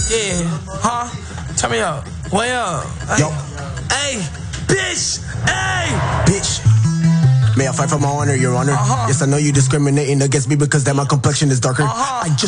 Yeah. Huh? Turn me up. Way up. Yo. Hey. Bitch. Hey. Bitch. May I fight for my honor, Your Honor? Yes, I know you discriminating against me because that my complexion is darker. I just